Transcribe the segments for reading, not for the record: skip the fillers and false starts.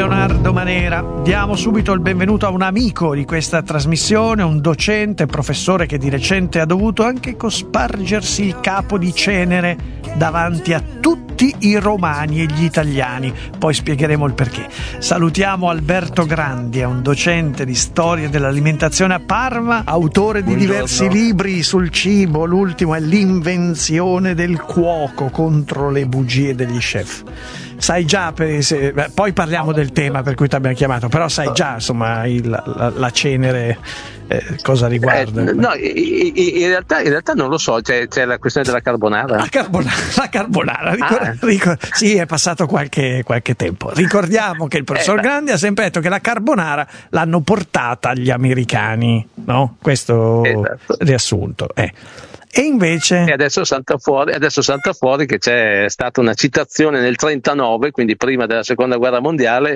Leonardo Manera. Diamo subito il benvenuto a un amico di questa trasmissione, un docente, professore che di recente ha dovuto anche cospargersi il capo di cenere davanti a tutti i romani e gli italiani. Poi spiegheremo il perché. Salutiamo Alberto Grandi, è un docente di storia dell'alimentazione a Parma, autore di diversi libri sul cibo. L'ultimo è L'invenzione del cuoco contro le bugie degli chef. Sai già, poi parliamo del tema per cui ti abbiamo chiamato, però sai già insomma la cenere cosa riguarda? No, in realtà non lo so, c'è la questione della carbonara. La carbonara. Sì, è passato qualche tempo. Ricordiamo che il professor Grandi ha sempre detto che la carbonara l'hanno portata agli americani, no? Questo riassunto. E invece adesso salta fuori che c'è stata una citazione nel 39, quindi prima della seconda guerra mondiale,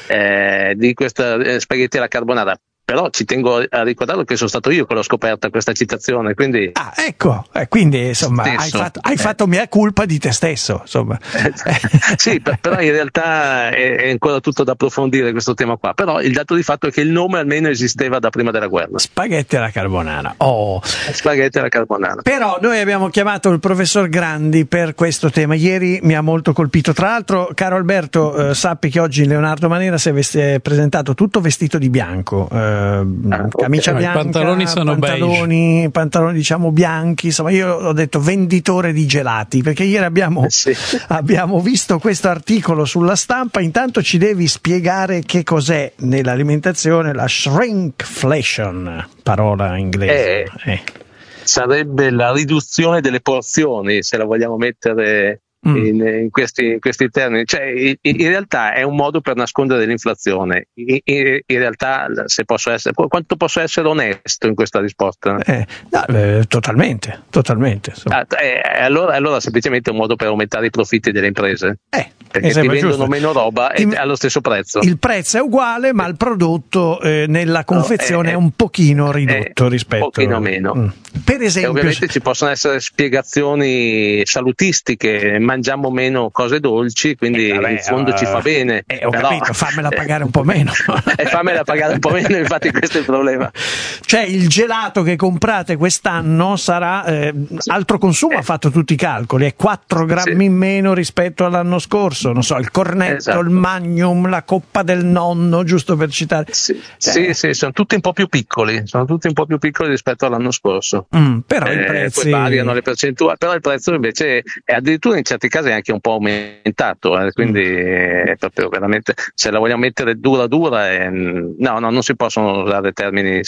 di questa spaghetti alla carbonara. Però ci tengo a ricordarlo che sono stato io che l'ho scoperta questa citazione, quindi quindi insomma hai fatto mia colpa di te stesso, insomma. Sì, però in realtà è ancora tutto da approfondire questo tema qua, però il dato di fatto è che il nome almeno esisteva da prima della guerra. Spaghetti alla carbonara. Spaghetti alla carbonara. Però noi abbiamo chiamato il professor Grandi per questo tema. Ieri mi ha molto colpito. Tra l'altro, caro Alberto, sappi che oggi Leonardo Manera si è presentato tutto vestito di bianco. Camicia bianca, i pantaloni sono pantaloni diciamo bianchi, insomma io ho detto venditore di gelati, perché ieri abbiamo visto questo articolo sulla stampa. Intanto ci devi spiegare che cos'è nell'alimentazione la shrinkflation, parola inglese. Sarebbe la riduzione delle porzioni, se la vogliamo mettere in questi termini, cioè in realtà è un modo per nascondere l'inflazione. In realtà, quanto posso essere onesto in questa risposta? Totalmente. Allora semplicemente è un modo per aumentare i profitti delle imprese, perché ti vendono giusto. Meno roba e allo stesso prezzo. Il prezzo è uguale, ma il prodotto nella confezione è un pochino ridotto rispetto. Un pochino meno. Per esempio, ovviamente ci possono essere spiegazioni salutistiche, mangiamo meno cose dolci, quindi in fondo ci fa bene. Ho capito, fammela pagare un po' meno. Fammela pagare un po' meno, infatti questo è il problema. Cioè il gelato che comprate quest'anno sarà altro consumo, ha fatto tutti i calcoli, è 4 grammi in meno rispetto all'anno scorso, non so, il cornetto, il magnum, la coppa del nonno, giusto per citare. Sì, sono tutti un po' più piccoli rispetto all'anno scorso. Però i prezzi poi variano le percentuali, però il prezzo invece è addirittura in certi casi è anche un po' aumentato, quindi è proprio veramente, se la vogliamo mettere dura non si possono usare termini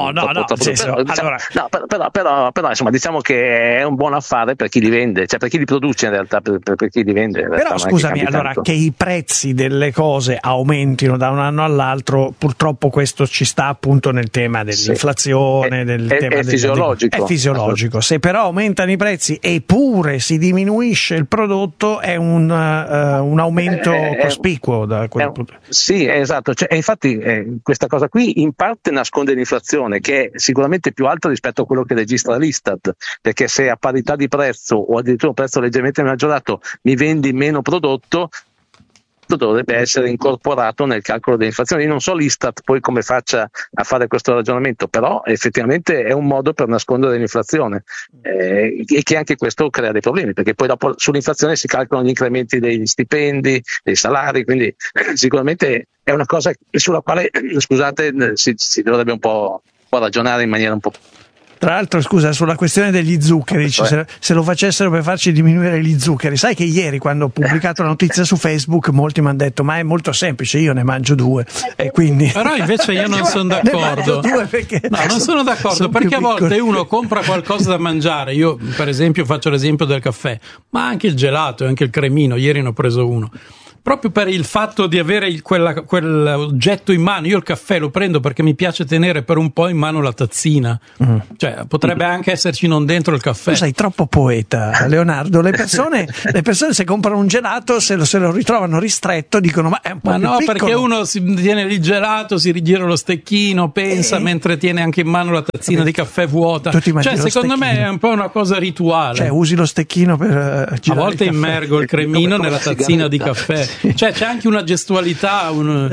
però insomma diciamo che è un buon affare per chi li vende, cioè per chi li produce in realtà, per chi li vende. Però scusami, allora che i prezzi delle cose aumentino da un anno all'altro, purtroppo questo ci sta appunto nel tema dell'inflazione, è fisiologico. È fisiologico. Se però aumentano i prezzi eppure si diminuisce il prodotto, è un aumento cospicuo da quel punto. Sì, esatto. Infatti questa cosa qui in parte nasconde l'inflazione, che è sicuramente più alta rispetto a quello che registra l'Istat, perché se a parità di prezzo o addirittura un prezzo leggermente maggiorato mi vendi meno prodotto, dovrebbe essere incorporato nel calcolo dell'inflazione. Io non so l'Istat poi come faccia a fare questo ragionamento, però effettivamente è un modo per nascondere l'inflazione, e che anche questo crea dei problemi, perché poi dopo sull'inflazione si calcolano gli incrementi degli stipendi, dei salari, quindi sicuramente è una cosa sulla quale si dovrebbe un po' ragionare in maniera un po'. Tra l'altro, scusa, sulla questione degli zuccheri, se lo facessero per farci diminuire gli zuccheri, sai che ieri quando ho pubblicato la notizia su Facebook molti mi hanno detto ma è molto semplice, io ne mangio 2 e quindi... Però invece io non sono d'accordo. Non sono d'accordo, perché a volte uno compra qualcosa da mangiare, io per esempio faccio l'esempio del caffè, ma anche il gelato e anche il cremino, ieri ne ho preso uno. Proprio per il fatto di avere quell'oggetto in mano. Io il caffè lo prendo perché mi piace tenere per un po' in mano la tazzina. Cioè potrebbe anche esserci non dentro il caffè. Tu sei troppo poeta, Leonardo. Le persone se comprano un gelato, se lo ritrovano ristretto, dicono ma è un po' più piccolo. Perché uno si tiene il gelato, si rigira lo stecchino, pensa mentre tiene anche in mano la tazzina di caffè vuota. Cioè secondo me è un po' una cosa rituale. Cioè usi lo stecchino per girare a volte immergo il cremino nella tazzina di caffè. Cioè c'è anche una gestualità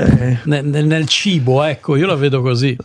nel cibo, ecco, io la vedo così.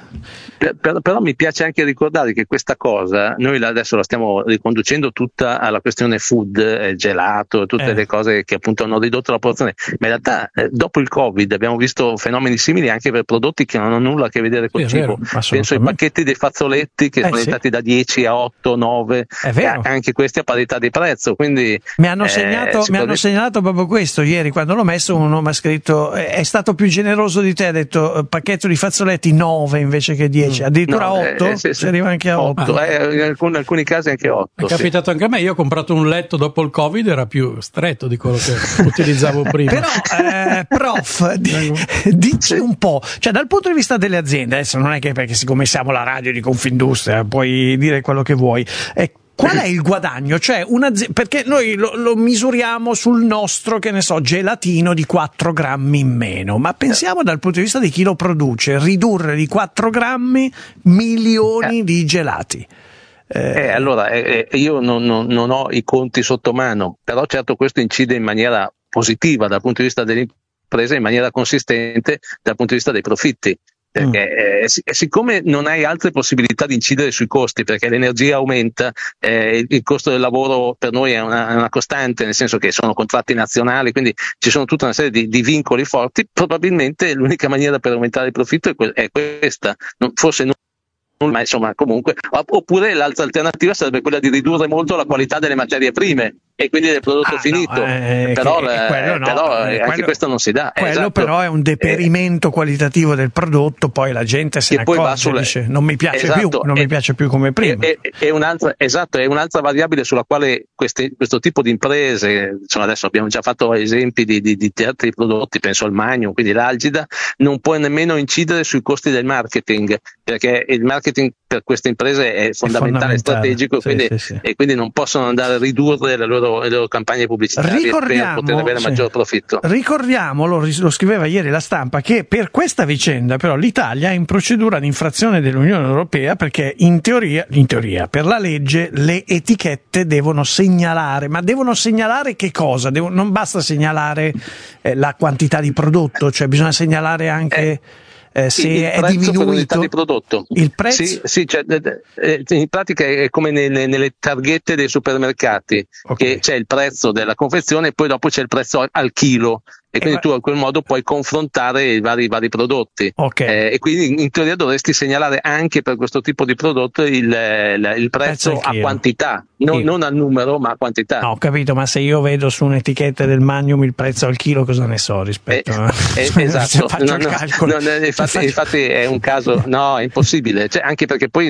Però mi piace anche ricordare che questa cosa noi adesso la stiamo riconducendo tutta alla questione food, gelato, tutte le cose che appunto hanno ridotto la porzione, ma in realtà dopo il Covid abbiamo visto fenomeni simili anche per prodotti che non hanno nulla a che vedere col cibo. Penso ai pacchetti dei fazzoletti che sono diventati da 10 a 8, 9, anche questi a parità di prezzo. Quindi mi hanno segnalato proprio questo ieri quando l'ho messo. Uno mi ha scritto: è stato più generoso di te, ha detto pacchetto di fazzoletti 9 invece che 10, addirittura 8, si arriva anche a 8. In alcuni casi anche 8. È capitato anche a me, io ho comprato un letto dopo il Covid, era più stretto di quello che utilizzavo prima. Però prof, dici un po', cioè dal punto di vista delle aziende, adesso non è che perché siccome siamo la radio di Confindustria puoi dire quello che vuoi, qual è il guadagno? Cioè perché noi lo misuriamo sul nostro, che ne so, gelatino di 4 grammi in meno, ma pensiamo dal punto di vista di chi lo produce, ridurre di 4 grammi milioni di gelati. Allora, io non ho i conti sotto mano, però certo questo incide in maniera positiva dal punto di vista dell'impresa, in maniera consistente dal punto di vista dei profitti. Perché siccome non hai altre possibilità di incidere sui costi, perché l'energia aumenta, il costo del lavoro per noi è una costante, nel senso che sono contratti nazionali, quindi ci sono tutta una serie di vincoli forti, probabilmente l'unica maniera per aumentare il profitto è questa, forse non, ma insomma comunque, oppure l'altra alternativa sarebbe quella di ridurre molto la qualità delle materie prime e quindi del prodotto finito, però anche questo non si dà. Quello però è un deperimento qualitativo del prodotto, poi la gente se ne accorge, dice non mi piace mi piace più come prima. È un'altra variabile sulla quale questo tipo di imprese, insomma adesso abbiamo già fatto esempi di altri prodotti, penso al Magnum, quindi l'Algida, non può nemmeno incidere sui costi del marketing, perché il marketing per queste imprese è fondamentale, strategico, e quindi non possono andare a ridurre le loro campagne pubblicitarie per poter avere maggior profitto. Ricordiamo, lo scriveva ieri la Stampa, che per questa vicenda però l'Italia è in procedura di infrazione dell'Unione Europea, perché in teoria per la legge le etichette devono segnalare, ma devono segnalare che cosa? Non basta segnalare la quantità di prodotto, cioè bisogna segnalare anche se è diminuito di prodotto. Il prezzo? Sì, cioè, in pratica è come nelle targhette dei supermercati, che c'è il prezzo della confezione e poi dopo c'è il prezzo al chilo. E quindi tu a quel modo puoi confrontare i vari prodotti. E quindi in teoria dovresti segnalare anche per questo tipo di prodotto il prezzo a quantità, non al numero ma a quantità. No, ho capito, ma se io vedo su un'etichetta del Magnum il prezzo al chilo, cosa ne so rispetto esatto. Faccio il calcolo. Infatti è un caso, è impossibile, cioè, anche perché poi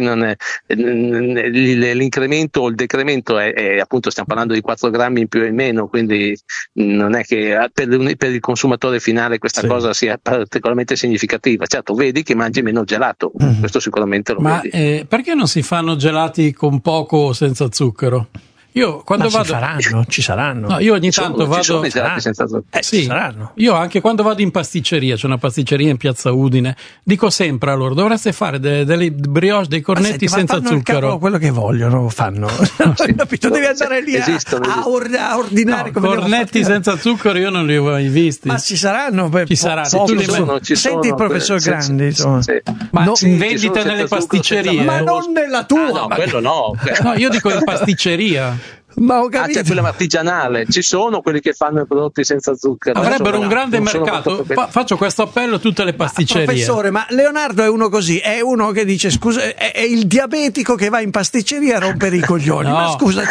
l'incremento o il decremento è appunto, stiamo parlando di 4 grammi in più e in meno, quindi non è che per il consumatore finale questa cosa sia particolarmente significativa. Certo, vedi che mangi meno gelato, questo sicuramente lo vedi. Perché non si fanno gelati con poco o senza zucchero? Io quando ci saranno. No, io ogni tanto vado. Ci saranno. Io anche quando vado in pasticceria, c'è una pasticceria in Piazza Udine, dico sempre a loro: dovreste fare delle brioche, dei cornetti senza zucchero. Quello che vogliono fanno. Capito? Devi andare lì a ordinare cornetti senza zucchero. Io non li ho mai visti. Ma ci saranno. Ci saranno. Senti il professor Grandi. Ma in vendita nelle pasticcerie. Ma non nella tua. No, quello no. No, io dico in pasticceria. Ma ho capito. C'è quella artigianale, ci sono quelli che fanno i prodotti senza zucchero. Avrebbero un grande mercato. Faccio questo appello a tutte le pasticcerie. Professore, ma Leonardo è uno così, è uno che dice scusa, è il diabetico che va in pasticceria a rompere i coglioni. No. Ma scusa,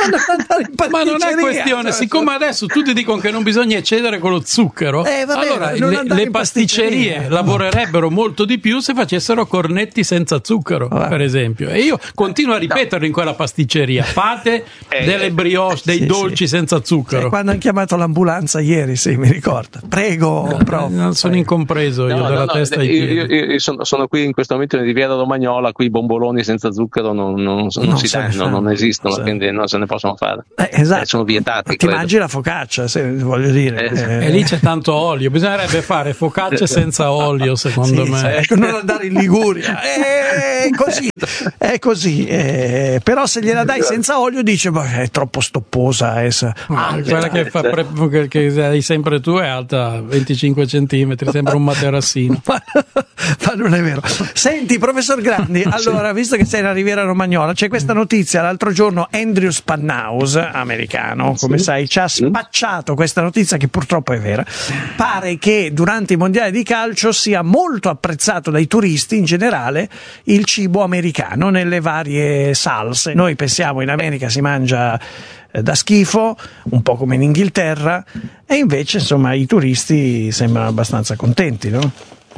ma non è questione, siccome adesso tutti dicono che non bisogna eccedere con lo zucchero, allora le pasticcerie lavorerebbero molto di più se facessero cornetti senza zucchero, per esempio. E io continuo a ripeterlo in quella pasticceria: fate delle brioche, dei dolci senza zucchero. Quando hanno chiamato l'ambulanza ieri, mi ricordo. Prego, prof. Non sono incompreso io della testa ai piedi. Io sono qui in questo momento in Riviera Romagnola, qui i bomboloni senza zucchero non si danno, non esistono, quindi non se ne possono fare. Esatto. Sono vietati. Ti mangi la focaccia, voglio dire. E lì c'è tanto olio, bisognerebbe fare focacce senza olio, secondo me. Non andare in Liguria. È così. Però se gliela dai senza olio dice è troppo stopposa. Quella che hai sempre tu è alta 25 centimetri, sembra un materassino. ma non è vero. Senti, professor Grandi, allora, visto che sei nella Riviera Romagnola, c'è questa notizia. L'altro giorno Andrew Spanhaus, americano, come sai, ci ha spacciato questa notizia che purtroppo è vera. Pare che durante i mondiali di calcio sia molto apprezzato dai turisti in generale il cibo americano nelle varie salse. Noi pensiamo in America si mangia da schifo, un po' come in Inghilterra, e invece insomma i turisti sembrano abbastanza contenti, no?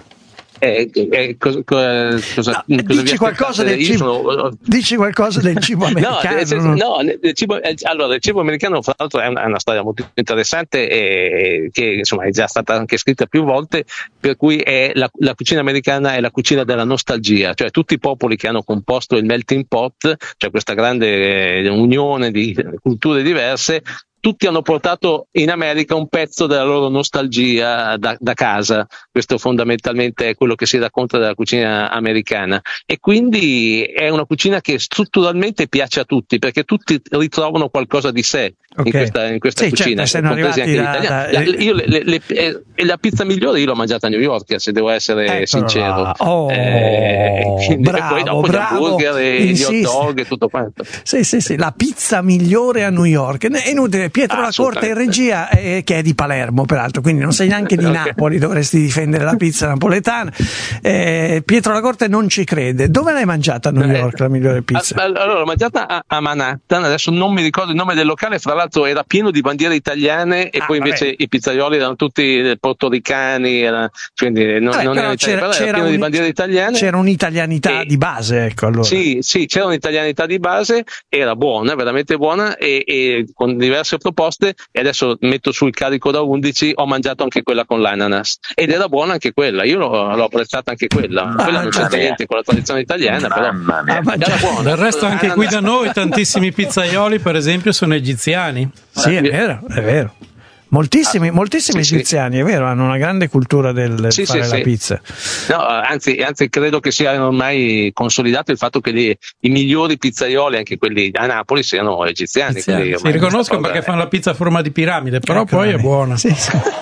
Dici qualcosa del cibo, dici qualcosa del cibo americano? Il cibo americano fra l'altro è una storia molto interessante che insomma è già stata anche scritta più volte, per cui è la cucina americana è la cucina della nostalgia, cioè tutti i popoli che hanno composto il melting pot, cioè questa grande unione di culture diverse, tutti hanno portato in America un pezzo della loro nostalgia da casa. Questo fondamentalmente è quello che si racconta della cucina americana, e quindi è una cucina che strutturalmente piace a tutti, perché tutti ritrovano qualcosa di sé in questa cucina, compresi anche gli italiani. La pizza migliore io l'ho mangiata a New York, se devo essere sincero. Bravo, poi dopo gli hamburger e gli hot dog e tutto quanto. Sì, la pizza migliore a New York. È inutile. Pietro Lacorte in regia, che è di Palermo peraltro, quindi non sei neanche di Napoli, dovresti difendere la pizza napoletana. Pietro Lacorte non ci crede. Dove l'hai mangiata a New York la migliore pizza? Allora, l'ho mangiata a Manhattan, adesso non mi ricordo il nome del locale, fra l'altro era pieno di bandiere italiane e poi invece i pizzaioli erano tutti portoricani, quindi non era Italia, era pieno di bandiere italiane. C'era un'italianità di base, ecco, allora. Sì, c'era un'italianità di base, era buona, veramente buona, e con diverse proposte, e adesso metto sul carico da 11, ho mangiato anche quella con l'ananas ed era buona anche quella, io l'ho apprezzata anche quella non c'entra niente con la tradizione italiana, però era buona. Del resto anche qui da noi tantissimi pizzaioli per esempio sono egiziani. Sì, è vero. Moltissimi egiziani, è vero, hanno una grande cultura del fare la pizza. No, anzi credo che sia ormai consolidato il fatto che i migliori pizzaioli, anche quelli a Napoli, siano egiziani. Si riconoscono perché fanno la pizza a forma di piramide, però poi è buona. Sì.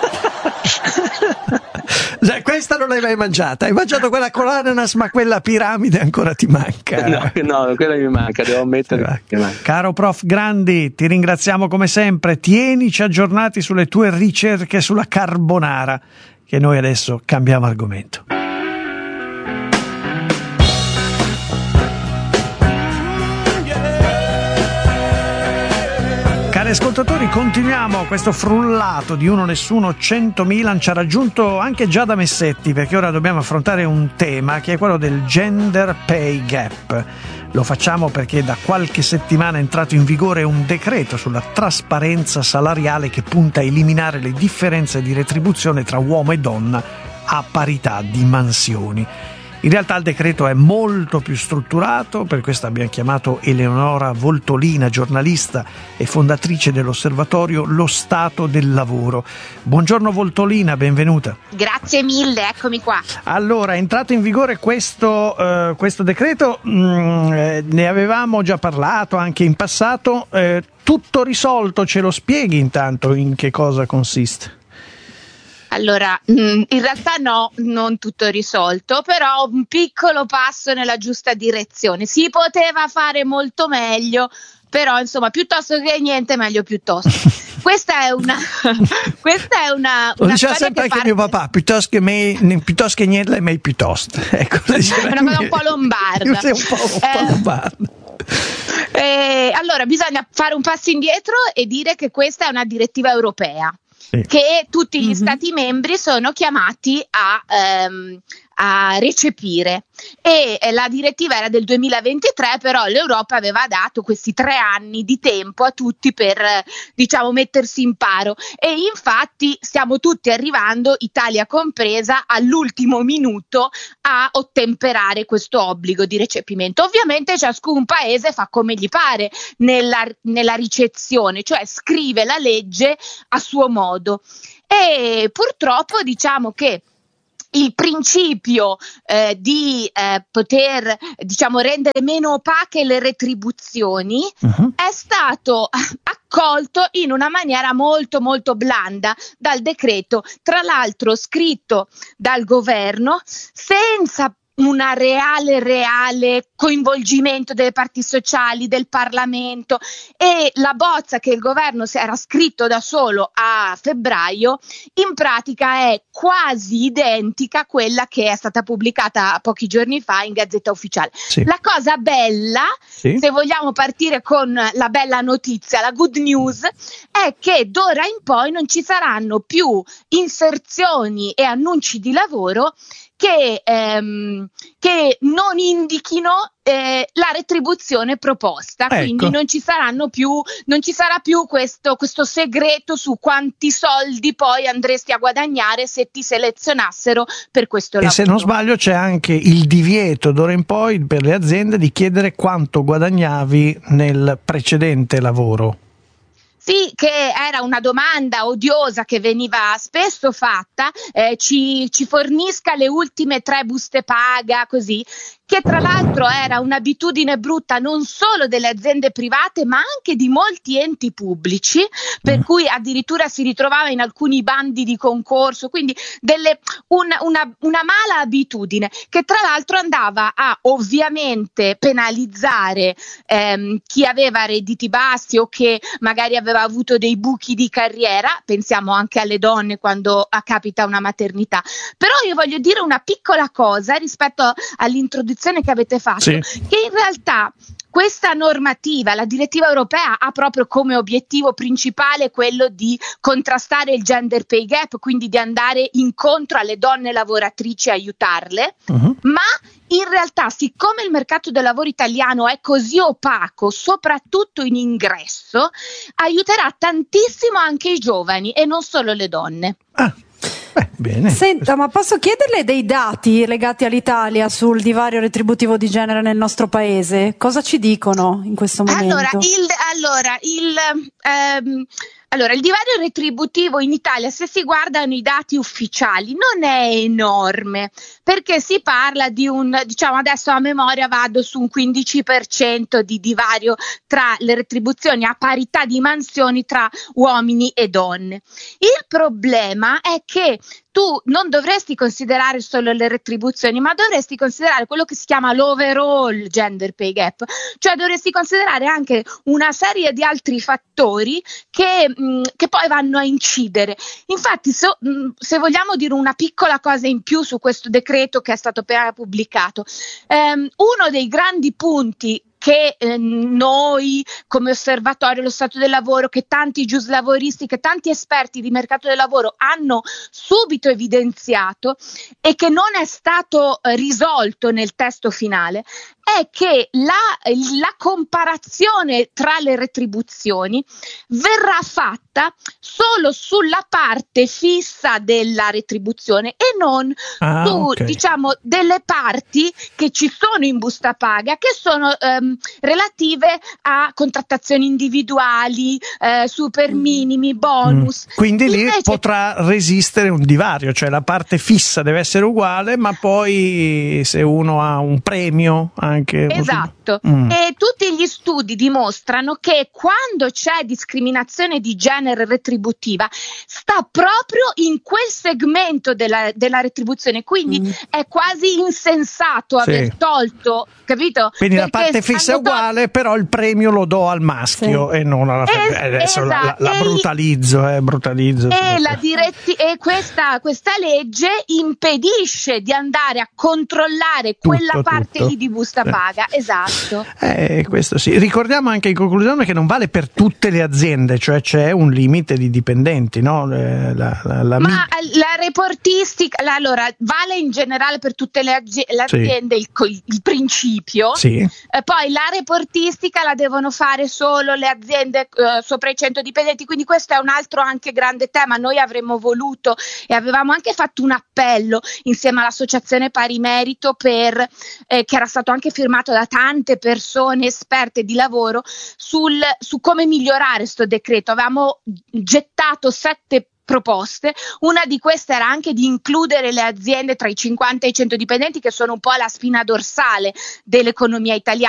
Questa non l'hai mai mangiata, hai mangiato quella con l'ananas, ma quella piramide ancora ti manca. No, quella mi manca, devo ammettere che manca. Caro prof Grandi, ti ringraziamo come sempre, tienici aggiornati sulle tue ricerche sulla carbonara, che noi adesso cambiamo argomento. Cari ascoltatori, continuiamo questo frullato di Uno Nessuno 100 Milan. Ci ha raggiunto anche Giada Messetti, perché ora dobbiamo affrontare un tema che è quello del gender pay gap. Lo facciamo perché da qualche settimana è entrato in vigore un decreto sulla trasparenza salariale che punta a eliminare le differenze di retribuzione tra uomo e donna a parità di mansioni. In realtà il decreto è molto più strutturato, per questo abbiamo chiamato Eleonora Voltolina, giornalista e fondatrice dell'osservatorio Lo Stato del Lavoro. Buongiorno Voltolina, benvenuta. Grazie mille, eccomi qua. Allora, è entrato in vigore questo decreto, ne avevamo già parlato anche in passato, tutto risolto, ce lo spieghi intanto in che cosa consiste? Allora, in realtà no, non tutto risolto, però un piccolo passo nella giusta direzione. Si poteva fare molto meglio, però insomma, piuttosto che niente, meglio piuttosto. Questa è una lo diceva sempre anche mio papà, piuttosto che niente, è meglio piuttosto. Ecco, è una cosa un po' lombarda. Sei un po' lombarda. Allora, bisogna fare un passo indietro e dire che questa è una direttiva europea. Che tutti gli Stati membri sono chiamati a recepire, e la direttiva era del 2023, però l'Europa aveva dato questi 3 anni di tempo a tutti per mettersi in paro, e infatti stiamo tutti arrivando, Italia compresa, all'ultimo minuto a ottemperare questo obbligo di recepimento. Ovviamente ciascun paese fa come gli pare nella ricezione, cioè scrive la legge a suo modo, e purtroppo diciamo che il principio di poter, diciamo, rendere meno opache le retribuzioni è stato accolto in una maniera molto molto blanda dal decreto, tra l'altro scritto dal governo senza una reale coinvolgimento delle parti sociali, del Parlamento, e la bozza che il governo si era scritto da solo a febbraio in pratica è quasi identica a quella che è stata pubblicata pochi giorni fa in Gazzetta Ufficiale. Sì. La cosa bella, se vogliamo partire con la bella notizia, la good news, è che d'ora in poi non ci saranno più inserzioni e annunci di lavoro che non indichino la retribuzione proposta, quindi non ci sarà più questo segreto su quanti soldi poi andresti a guadagnare se ti selezionassero per questo lavoro. E se non sbaglio c'è anche il divieto d'ora in poi per le aziende di chiedere quanto guadagnavi nel precedente lavoro. Sì, che era una domanda odiosa che veniva spesso fatta, ci fornisca le ultime 3 buste paga, così, che tra l'altro era un'abitudine brutta non solo delle aziende private ma anche di molti enti pubblici, per cui addirittura si ritrovava in alcuni bandi di concorso, quindi una mala abitudine che tra l'altro andava a ovviamente penalizzare chi aveva redditi bassi o che magari aveva avuto dei buchi di carriera, pensiamo anche alle donne quando capita una maternità. Però io voglio dire una piccola cosa rispetto all'introduzione che avete fatto, che in realtà questa normativa, la direttiva europea, ha proprio come obiettivo principale quello di contrastare il gender pay gap, quindi di andare incontro alle donne lavoratrici e aiutarle, ma in realtà, siccome il mercato del lavoro italiano è così opaco, soprattutto in ingresso, aiuterà tantissimo anche i giovani e non solo le donne. Bene. Senta, ma posso chiederle dei dati legati all'Italia sul divario retributivo di genere nel nostro paese? Cosa ci dicono in questo momento? Allora, il divario retributivo in Italia, se si guardano i dati ufficiali, non è enorme, perché si parla di diciamo adesso a memoria vado su un 15% di divario tra le retribuzioni a parità di mansioni tra uomini e donne. Il problema è che tu non dovresti considerare solo le retribuzioni, ma dovresti considerare quello che si chiama l'overall gender pay gap, cioè dovresti considerare anche una serie di altri fattori che poi vanno a incidere. Infatti, se vogliamo dire una piccola cosa in più su questo decreto che è stato appena pubblicato, uno dei grandi punti che noi come osservatorio dello Stato del Lavoro, che tanti giuslavoristi, che tanti esperti di mercato del lavoro hanno subito evidenziato e che non è stato risolto nel testo finale, è che la comparazione tra le retribuzioni verrà fatta solo sulla parte fissa della retribuzione e non su diciamo delle parti che ci sono in busta paga, che sono relative a contrattazioni individuali, super minimi, bonus. Quindi invece, lì potrà resistere un divario, cioè la parte fissa deve essere uguale, ma poi se uno ha un premio anche. Esatto. E tutti gli studi dimostrano che quando c'è discriminazione di genere retributiva sta proprio in quel segmento della retribuzione, quindi è quasi insensato aver tolto, capito? Quindi la parte fissa è uguale, però il premio lo do al maschio e non alla femmina. Adesso la brutalizzo. E questa legge impedisce di andare a controllare quella parte lì di busta paga. Esatto. Questo sì. Ricordiamo anche in conclusione che non vale per tutte le aziende, cioè c'è un limite di dipendenti, no? Ma la reportistica, allora, vale in generale per tutte le aziende il principio. Poi la reportistica la devono fare solo le aziende sopra i 100 dipendenti, quindi questo è un altro anche grande tema. Noi avremmo voluto e avevamo anche fatto un appello insieme all'Associazione Pari Merito che era stato anche firmato da tante persone esperte di lavoro su come migliorare sto decreto. Avevamo gettato 7 proposte. Una di queste era anche di includere le aziende tra i 50 e i 100 dipendenti, che sono un po' la spina dorsale dell'economia italiana.